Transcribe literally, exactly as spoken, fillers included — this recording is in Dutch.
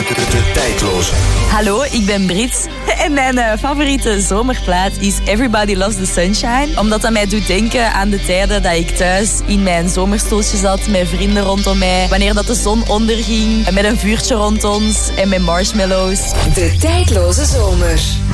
De tijdloze. Hallo, ik ben Brit. En mijn uh, favoriete zomerplaat is Everybody Loves the Sunshine. Omdat dat mij doet denken aan de tijden dat ik thuis in mijn zomerstoeltje zat met vrienden rondom mij. Wanneer dat de zon onderging, met een vuurtje rond ons en met marshmallows. De tijdloze zomer.